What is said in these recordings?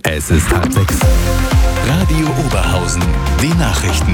Es ist 5:30. Radio Oberhausen, die Nachrichten.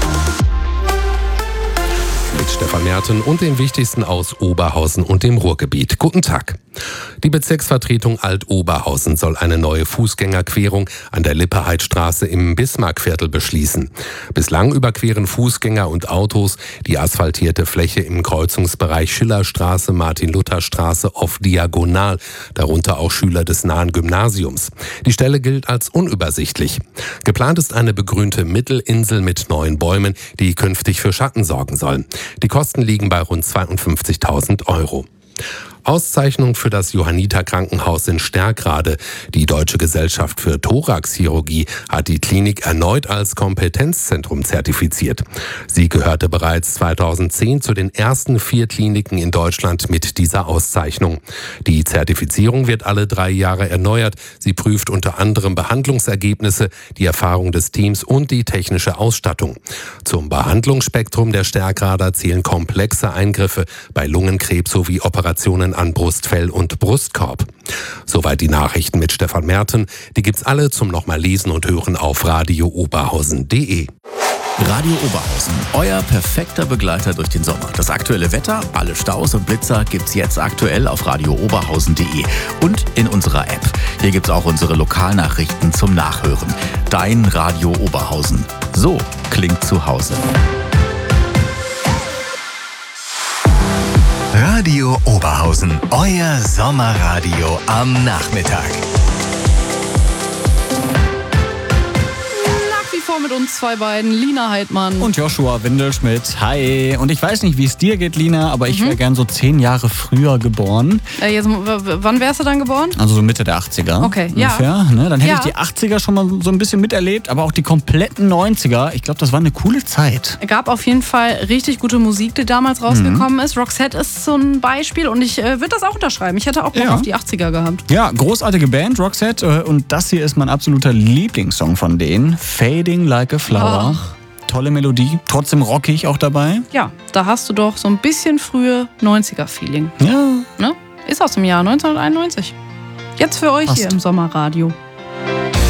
Mit Stefan Merten und den Wichtigsten aus Oberhausen und dem Ruhrgebiet. Guten Tag. Die Bezirksvertretung Alt-Oberhausen soll eine neue Fußgängerquerung an der Lippeheidstraße im Bismarckviertel beschließen. Bislang überqueren Fußgänger und Autos die asphaltierte Fläche im Kreuzungsbereich Schillerstraße, Martin-Luther-Straße oft diagonal, darunter auch Schüler des nahen Gymnasiums. Die Stelle gilt als unübersichtlich. Geplant ist eine begrünte Mittelinsel mit neuen Bäumen, die künftig für Schatten sorgen sollen. Die Kosten liegen bei rund 52.000 €. Auszeichnung für das Johanniter-Krankenhaus in Sterkrade. Die Deutsche Gesellschaft für Thoraxchirurgie hat die Klinik erneut als Kompetenzzentrum zertifiziert. Sie gehörte bereits 2010 zu den ersten 4 Kliniken in Deutschland mit dieser Auszeichnung. Die Zertifizierung wird alle 3 Jahre erneuert. Sie prüft unter anderem Behandlungsergebnisse, die Erfahrung des Teams und die technische Ausstattung. Zum Behandlungsspektrum der Sterkrader zählen komplexe Eingriffe bei Lungenkrebs sowie Operationen an Brustfell und Brustkorb. Soweit die Nachrichten mit Stefan Merten. Die gibt's alle zum nochmal lesen und hören auf radiooberhausen.de. Radio Oberhausen, euer perfekter Begleiter durch den Sommer. Das aktuelle Wetter, alle Staus und Blitzer gibt's jetzt aktuell auf radiooberhausen.de und in unserer App. Hier gibt's auch unsere Lokalnachrichten zum Nachhören. Dein Radio Oberhausen. So klingt zu Hause. Radio Oberhausen, euer Sommerradio am Nachmittag. Mit uns zwei beiden, Lina Heidmann und Joshua Windelschmidt. Hi. Und ich weiß nicht, wie es dir geht, Lina, aber ich wäre gern so 10 Jahre früher geboren. Wann wärst du dann geboren? Also so Mitte der 80er. Okay, ungefähr, ja. Ne? Dann hätte ich die 80er schon mal so ein bisschen miterlebt, aber auch die kompletten 90er. Ich glaube, das war eine coole Zeit. Es gab auf jeden Fall richtig gute Musik, die damals rausgekommen ist. Roxette ist so ein Beispiel und ich würde das auch unterschreiben. Ich hätte auch Bock auf die 80er gehabt. Ja, großartige Band, Roxette. Und das hier ist mein absoluter Lieblingssong von denen. Fading Like a Flower. Ach. Tolle Melodie, trotzdem rockig auch dabei. Ja, da hast du doch so ein bisschen frühe 90er-Feeling. Ja. Ne? Ist aus dem Jahr 1991. Jetzt für euch hier im Sommerradio.